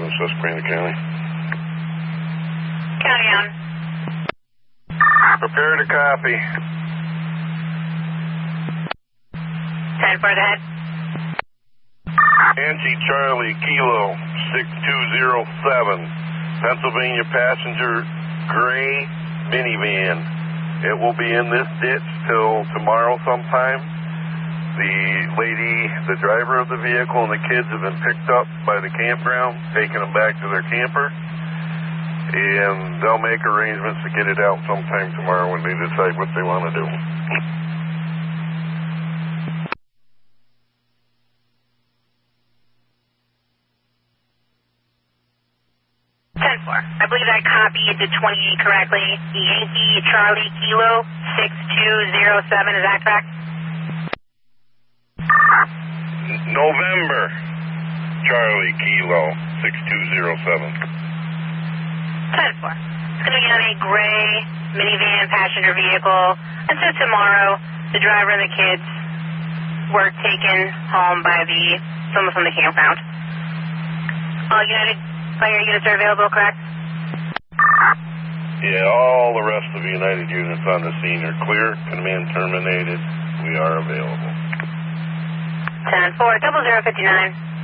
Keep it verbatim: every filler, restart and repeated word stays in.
in Susquehanna County. County on. Prepare to copy. ten four, go ahead. Nancy Charlie Kilo six two zero seven, Pennsylvania passenger gray minivan. It will be in this ditch till tomorrow sometime. The lady, the driver of the vehicle, and the kids have been picked up by the campground, taking them back to their camper, and they'll make arrangements to get it out sometime tomorrow when they decide what they want to do. ten four. I believe I copied the twenty-eight correctly. Yankee Charlie Kilo six two zero seven, is that correct? November Charlie Kilo six two zero seven. ten four. It's going to be on a gray minivan passenger vehicle. And so tomorrow, the driver and the kids were taken home by the someone from the campground. All United Fire units are available, correct? Yeah, all the rest of the United units on the scene are clear. Command terminated. We are available. ten four, double zero fifty-nine.